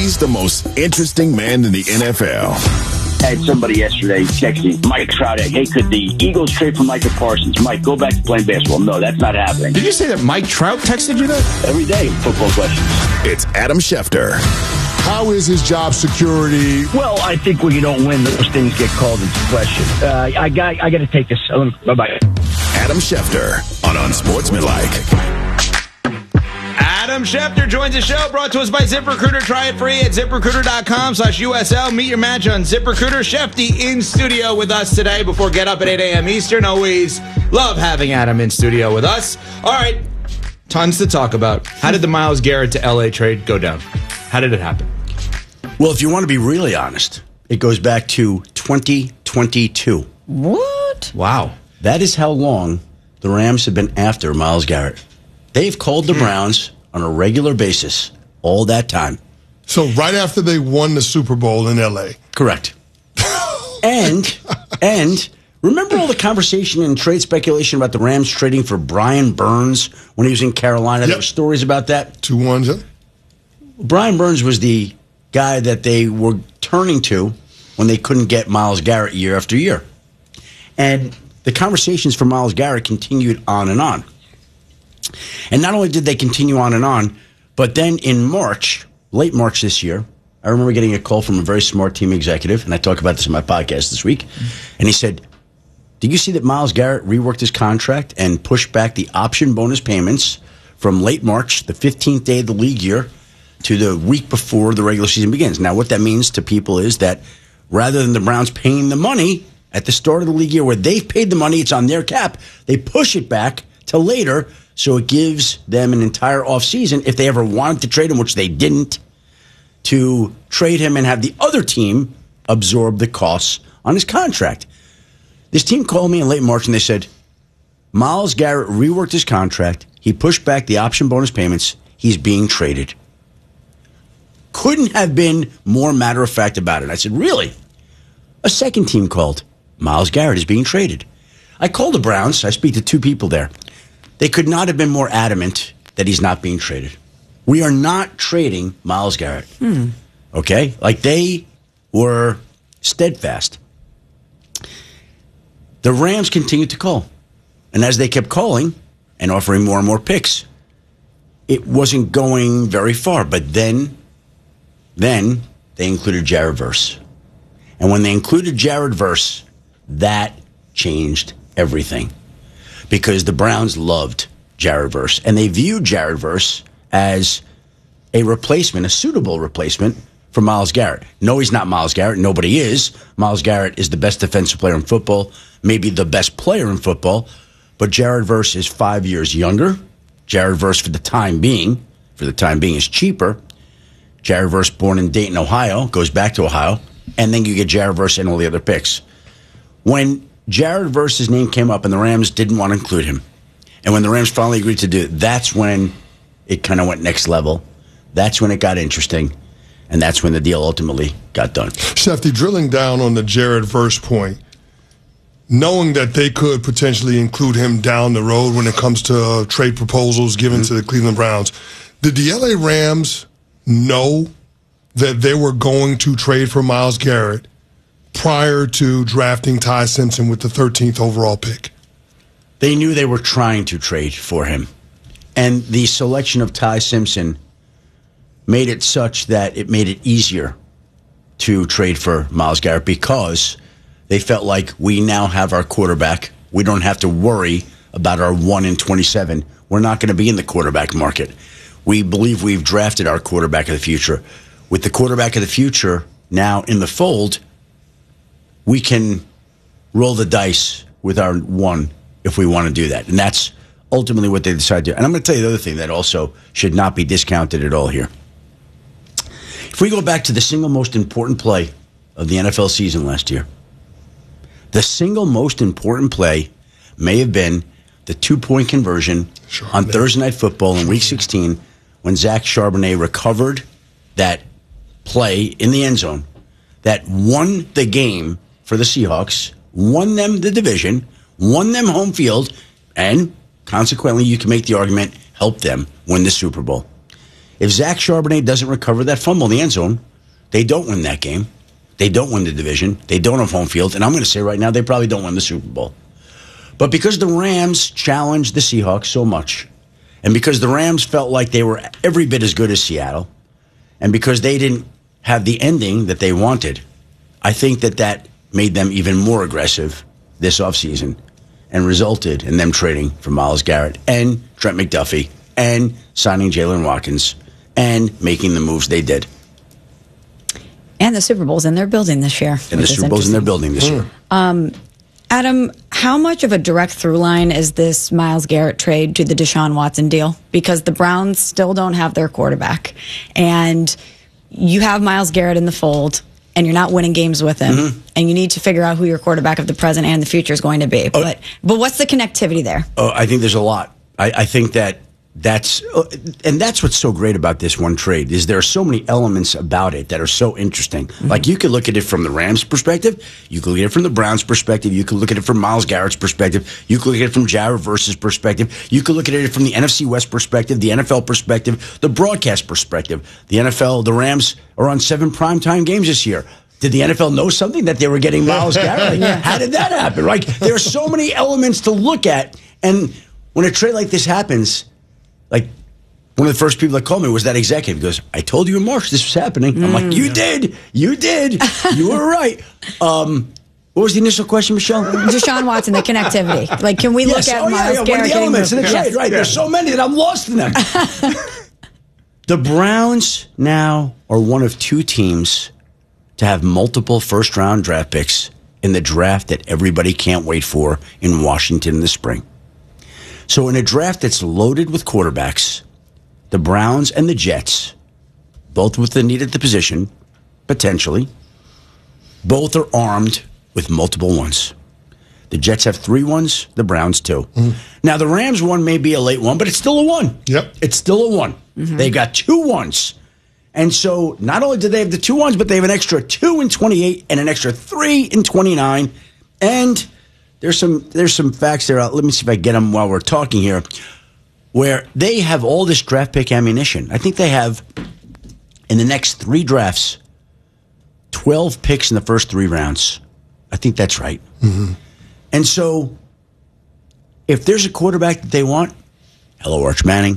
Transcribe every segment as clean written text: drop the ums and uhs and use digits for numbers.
He's the most interesting man in the NFL. I had somebody yesterday texting Mike Trout, hey, could the Eagles trade for Micah Parsons? Mike, go back to playing basketball. No, that's not happening. Did you say that Mike Trout texted you that? Every day, football questions. It's Adam Schefter. How is his job security? Well, I think when you don't win, those things get called into question. I got to take this. Bye-bye. Adam Schefter on Unsportsmanlike. Adam Schefter joins the show, brought to us by ZipRecruiter. Try it free at ZipRecruiter.com/USL. Meet your match on ZipRecruiter. Shefty in studio with us today before Get Up at 8 a.m. Eastern. Always love having Adam in studio with us. All right, tons to talk about. How did the Myles Garrett to L.A. trade go down? How did it happen? Well, if you want to be really honest, it goes back to 2022. What? Wow. That is how long the Rams have been after Myles Garrett. They've called the Browns on a regular basis all that time. So right after they won the Super Bowl in L.A. Correct. and remember all the conversation and trade speculation about the Rams trading for Brian Burns when he was in Carolina? Yep. There were stories about that. 2-1. Brian Burns was the guy that they were turning to when they couldn't get Myles Garrett year after year. And the conversations for Myles Garrett continued on and on. And not only did they continue on, but then in March, late March this year, I remember getting a call from a very smart team executive, and I talk about this in my podcast this week, and he said, did you see that Myles Garrett reworked his contract and pushed back the option bonus payments from late March, the 15th day of the league year, to the week before the regular season begins? Now, what that means to people is that rather than the Browns paying the money at the start of the league year where they've paid the money, it's on their cap, they push it back to later, so it gives them an entire offseason, if they ever wanted to trade him, which they didn't, to trade him and have the other team absorb the costs on his contract. This team called me in late March and they said, Myles Garrett reworked his contract. He pushed back the option bonus payments. He's being traded. Couldn't have been more matter of fact about it. I said, really? A second team called. Myles Garrett is being traded. I called the Browns. I speak to two people there. They could not have been more adamant that he's not being traded. We are not trading Myles Garrett. Okay? Like, they were steadfast. The Rams continued to call. And as they kept calling and offering more and more picks, it wasn't going very far. But then they included Jared Verse. And when they included Jared Verse, that changed everything. Because the Browns loved Jared Verse. And they viewed Jared Verse as a replacement, a suitable replacement for Myles Garrett. No, he's not Myles Garrett. Nobody is. Myles Garrett is the best defensive player in football, maybe the best player in football. But Jared Verse is 5 years younger. Jared Verse, for the time being, is cheaper. Jared Verse, born in Dayton, Ohio, goes back to Ohio. And then you get Jared Verse and all the other picks. When Jared Verse's name came up and the Rams didn't want to include him, and when the Rams finally agreed to do it, that's when it kind of went next level. That's when it got interesting. And that's when the deal ultimately got done. Shefty, drilling down on the Jared Verse point, knowing that they could potentially include him down the road when it comes to trade proposals given to the Cleveland Browns, did the LA Rams know that they were going to trade for Myles Garrett prior to drafting Ty Simpson with the 13th overall pick? They knew they were trying to trade for him. And the selection of Ty Simpson made it such that it made it easier to trade for Myles Garrett because they felt like we now have our quarterback. We don't have to worry about our 1 in 27. We're not going to be in the quarterback market. We believe we've drafted our quarterback of the future. With the quarterback of the future now in the fold, we can roll the dice with our one if we want to do that. And that's ultimately what they decided to do. And I'm going to tell you the other thing that also should not be discounted at all here. If we go back to the single most important play of the NFL season last year, the single most important play may have been the 2-point conversion on Thursday Night Football in Week 16 when Zach Charbonnet recovered that play in the end zone that won the game for the Seahawks, won them the division, won them home field, and consequently, you can make the argument, helped them win the Super Bowl. If Zach Charbonnet doesn't recover that fumble in the end zone, they don't win that game. They don't win the division. They don't have home field. And I'm going to say right now, they probably don't win the Super Bowl. But because the Rams challenged the Seahawks so much, and because the Rams felt like they were every bit as good as Seattle, and because they didn't have the ending that they wanted, I think that made them even more aggressive this offseason and resulted in them trading for Myles Garrett and Trent McDuffie and signing Jalen Watkins and making the moves they did. And the Super Bowl's in their building this year. And the Super Bowl's in their building this year. Adam, how much of a direct through line is this Myles Garrett trade to the Deshaun Watson deal? Because the Browns still don't have their quarterback. And you have Myles Garrett in the fold, and you're not winning games with him. And you need to figure out who your quarterback of the present and the future is going to be. But what's the connectivity there? I think there's a lot. I think that's what's so great about this one trade is there are so many elements about it that are so interesting. Like you could look at it from the Rams' perspective, you could look at it from the Browns' perspective, you could look at it from Myles Garrett's perspective, you could look at it from Jared Verse's perspective, you could look at it from the NFC West perspective, the NFL perspective, the broadcast perspective. The Rams are on 7 primetime games this year. Did the NFL know something that they were getting Myles Garrett? How did that happen? Like there are so many elements to look at, and when a trade like this happens, like, one of the first people that called me was that executive. He goes, I told you in March this was happening. I'm like, you did. You were right. What was the initial question, Michelle? Deshaun Watson, the connectivity. Like, can we look at Myles Garrett? One of the elements in the trade, right. There's so many that I'm lost in them. The Browns now are one of 2 teams to have multiple first-round draft picks in the draft that everybody can't wait for in Washington in the spring. So in a draft that's loaded with quarterbacks, the Browns and the Jets, both with the need at the position, potentially, both are armed with multiple ones. The Jets have 3 ones, the Browns 2. Now, the Rams one may be a late one, but it's still a 1. Yep. It's still a 1. They've got 2 ones. And so not only do they have the 2 ones, but they have an extra 2 in 28 and an extra 3 in 29. And there's some facts there. Let me see if I get them while we're talking here, where they have all this draft pick ammunition. I think they have, in the next 3 drafts, 12 picks in the first 3 rounds. I think that's right. And so, if there's a quarterback that they want, hello, Arch Manning,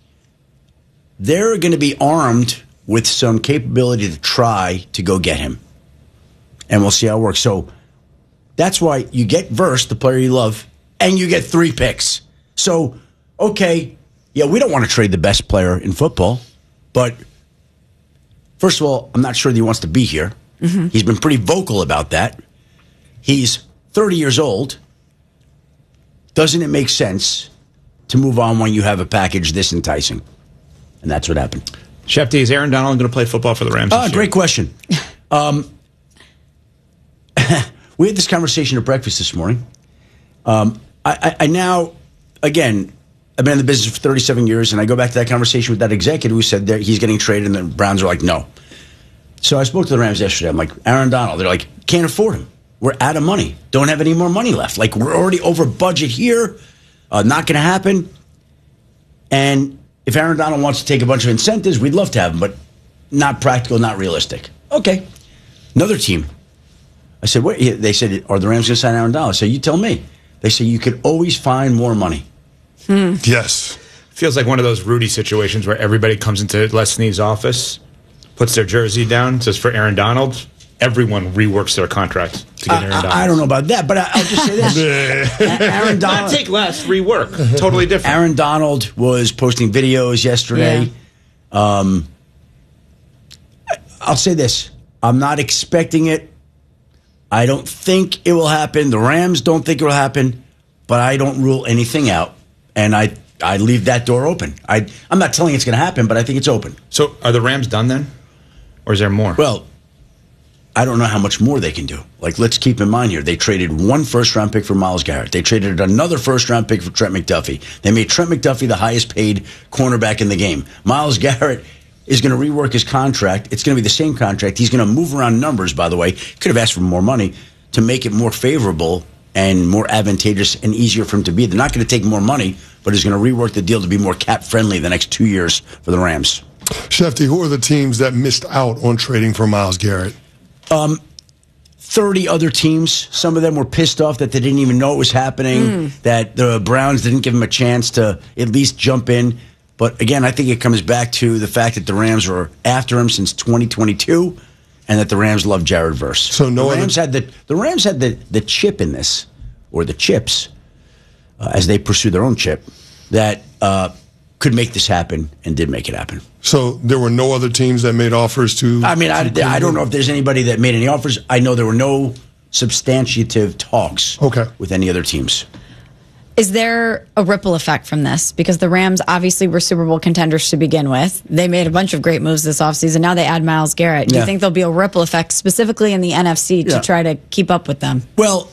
they're going to be armed with some capability to try to go get him. And we'll see how it works. So, that's why you get Verse, the player you love, and you get 3 picks. So, okay, yeah, we don't want to trade the best player in football, but first of all, I'm not sure that he wants to be here. He's been pretty vocal about that. He's 30 years old. Doesn't it make sense to move on when you have a package this enticing? And that's what happened. Shefty, is Aaron Donald going to play football for the Rams this year? Great question. We had this conversation at breakfast this morning. I now, again, I've been in the business for 37 years, and I go back to that conversation with that executive who said that he's getting traded, and the Browns are like, no. So I spoke to the Rams yesterday. I'm like, Aaron Donald. They're like, can't afford him. We're out of money. Don't have any more money left. Like, we're already over budget here. Not going to happen. And if Aaron Donald wants to take a bunch of incentives, we'd love to have him, but not practical, not realistic. Okay. Another team. I said, what? They said, are the Rams going to sign Aaron Donald? I said, you tell me. They say you could always find more money. Yes. Feels like one of those Rudy situations where everybody comes into Les Snead's office, puts their jersey down, says for Aaron Donald. Everyone reworks their contract to get Aaron Donald. I don't know about that, but I'll just say this. Aaron Donald. Not take less, rework. Totally different. Aaron Donald was posting videos yesterday. Yeah. I'll say this. I'm not expecting it. I don't think it will happen. The Rams don't think it will happen, but I don't rule anything out. And I leave that door open. I'm not telling you it's going to happen, but I think it's open. So are the Rams done then? Or is there more? Well, I don't know how much more they can do. Like, let's keep in mind here, they traded 1 first-round pick for Myles Garrett. They traded another first-round pick for Trent McDuffie. They made Trent McDuffie the highest-paid cornerback in the game. Myles Garrett is going to rework his contract. It's going to be the same contract. He's going to move around numbers, by the way. Could have asked for more money to make it more favorable and more advantageous and easier for him to be. They're not going to take more money, but he's going to rework the deal to be more cap-friendly the next 2 years for the Rams. Shefty, who are the teams that missed out on trading for Myles Garrett? 30 other teams. Some of them were pissed off that they didn't even know it was happening, that the Browns didn't give them a chance to at least jump in. But again, I think it comes back to the fact that the Rams were after him since 2022, and that the Rams love Jared Verse. So the Rams had the chip in this, or the chips, as they pursue their own chip, that could make this happen and did make it happen. So there were no other teams that made offers to... I mean, I don't know if there's anybody that made any offers. I know there were no substantiative talks with any other teams. Is there a ripple effect from this? Because the Rams obviously were Super Bowl contenders to begin with. They made a bunch of great moves this offseason. Now they add Myles Garrett. Do you think there'll be a ripple effect specifically in the NFC to try to keep up with them? Well,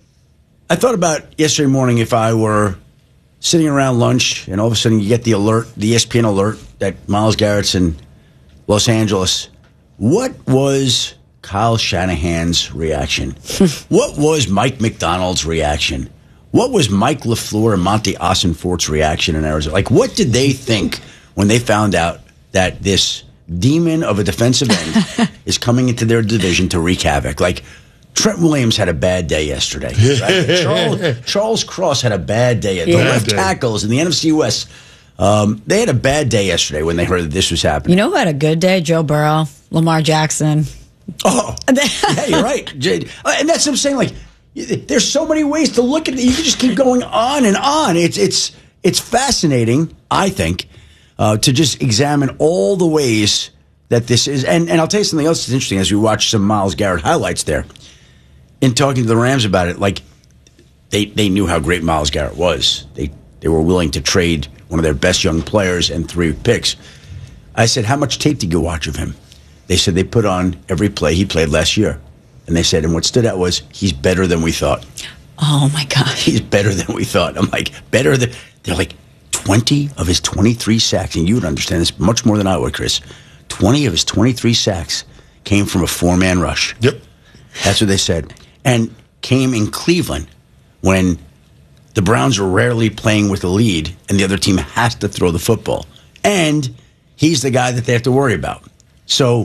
I thought about yesterday morning if I were sitting around lunch and all of a sudden you get the alert, the ESPN alert that Myles Garrett's in Los Angeles. What was Kyle Shanahan's reaction? What was Mike McDonald's reaction? What was Mike LaFleur and Monty Ossenfort's reaction in Arizona? Like, what did they think when they found out that this demon of a defensive end is coming into their division to wreak havoc? Like, Trent Williams had a bad day yesterday. Right? Charles Cross had a bad day. The left tackles in the NFC West, they had a bad day yesterday when they heard that this was happening. You know who had a good day? Joe Burrow, Lamar Jackson. Oh, yeah, you're right. And that's what I'm saying. Like, there's so many ways to look at it. You can just keep going on and on. It's fascinating, I think, to just examine all the ways that this is. And I'll tell you something else that's interesting as we watch some Myles Garrett highlights there. In talking to the Rams about it, like they knew how great Myles Garrett was. They were willing to trade one of their best young players and 3 picks. I said, how much tape did you watch of him? They said they put on every play he played last year. And they said, and what stood out was, he's better than we thought. Oh, my gosh. He's better than we thought. I'm like, better than... They're like, 20 of his 23 sacks, and you would understand this much more than I would, Chris. 20 of his 23 sacks came from a 4-man rush. Yep. That's what they said. And came in Cleveland when the Browns are rarely playing with a lead, and the other team has to throw the football. And he's the guy that they have to worry about. So...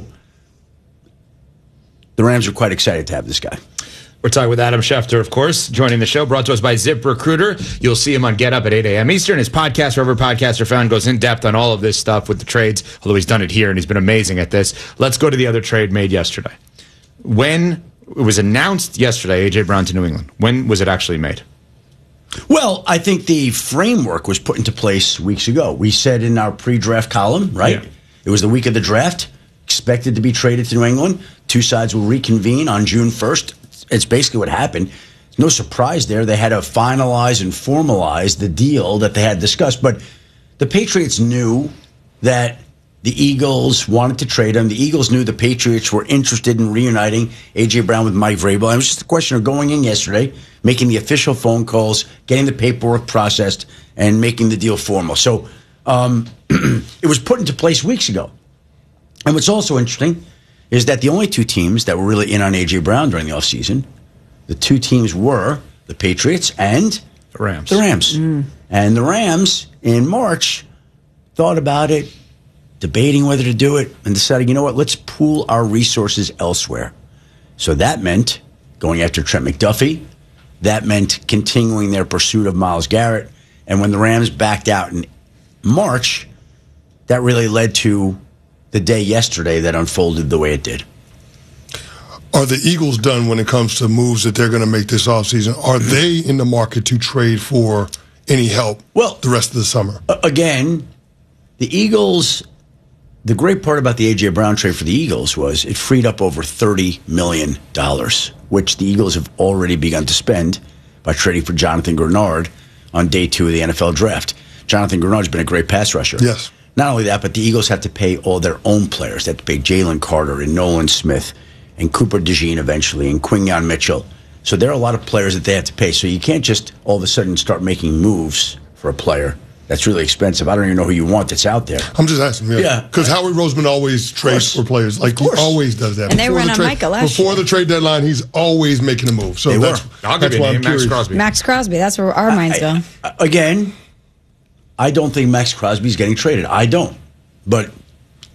the Rams are quite excited to have this guy. We're talking with Adam Schefter, of course, joining the show, brought to us by ZipRecruiter. You'll see him on Get Up at 8 a.m. Eastern. His podcast, wherever podcasts are found, goes in depth on all of this stuff with the trades, although he's done it here and he's been amazing at this. Let's go to the other trade made yesterday. When it was announced yesterday, A.J. Brown to New England, when was it actually made? Well, I think the framework was put into place weeks ago. We said in our pre-draft column, right? Yeah. It was the week of the draft. Expected to be traded to New England. 2 sides will reconvene on June 1st. It's basically what happened. No surprise there. They had to finalize and formalize the deal that they had discussed. But the Patriots knew that the Eagles wanted to trade him. The Eagles knew the Patriots were interested in reuniting A.J. Brown with Mike Vrabel. It was just a question of going in yesterday, making the official phone calls, getting the paperwork processed, and making the deal formal. So it was put into place weeks ago. And what's also interesting is that the only 2 teams that were really in on A.J. Brown during the offseason, the 2 teams were the Patriots and the Rams. And the Rams, in March, thought about it, debating whether to do it, and decided, you know what, let's pool our resources elsewhere. So that meant going after Trent McDuffie. That meant continuing their pursuit of Myles Garrett. And when the Rams backed out in March, that really led to the day yesterday that unfolded the way it did. Are the Eagles done when it comes to moves that they're going to make this offseason? Are they in the market to trade for any help the rest of the summer? Again, the Eagles, the great part about the A.J. Brown trade for the Eagles was it freed up over $30 million, which the Eagles have already begun to spend by trading for Jonathan Grenard on day 2 of the NFL draft. Jonathan Grenard's been a great pass rusher. Yes. Not only that, but the Eagles have to pay all their own players. They have to pay Jalen Carter and Nolan Smith and Cooper DeJean eventually and Quinyon Mitchell. So there are a lot of players that they have to pay. So you can't just all of a sudden start making moves for a player that's really expensive. I don't even know who you want that's out there. I'm just asking. Yeah. Because Howie Roseman always trades for players. Like, he always does that. And they ran on Micah last year. Before the trade deadline, he's always making a move. So I'll give you a name, Max Crosby. Max Crosby. That's where our minds go. Again, I don't think Max Crosby's getting traded. I don't. But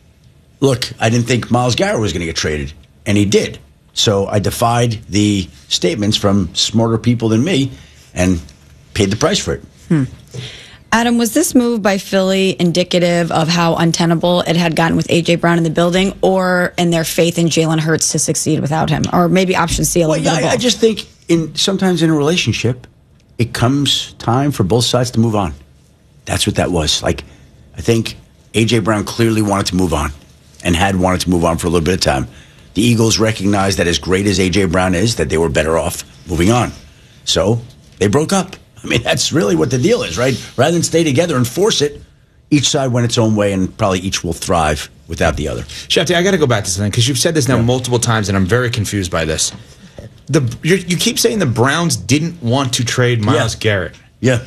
look, I didn't think Myles Garrett was going to get traded, and he did. So I defied the statements from smarter people than me and paid the price for it. Adam, was this move by Philly indicative of how untenable it had gotten with A.J. Brown in the building, or in their faith in Jalen Hurts to succeed without him? Or maybe option C, a little bit of both? I just think sometimes in a relationship, it comes time for both sides to move on. That's what that was. Like, I think A.J. Brown clearly wanted to move on and had wanted to move on for a little bit of time. The Eagles recognized that as great as A.J. Brown is, that they were better off moving on. So they broke up. I mean, that's really what the deal is, right? Rather than stay together and force it, each side went its own way, and probably each will thrive without the other. Shefty, I got to go back to something, because you've said this now multiple times, and I'm very confused by this. You keep saying the Browns didn't want to trade Myles Garrett. Yeah.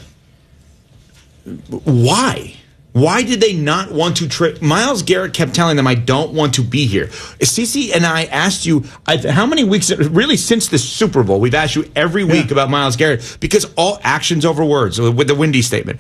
Why? Why did they not want to trade? Myles Garrett kept telling them, I don't want to be here. Cece and I asked you, how many weeks, really since the Super Bowl, we've asked you every week about Myles Garrett, because all actions over words, with the Windy statement.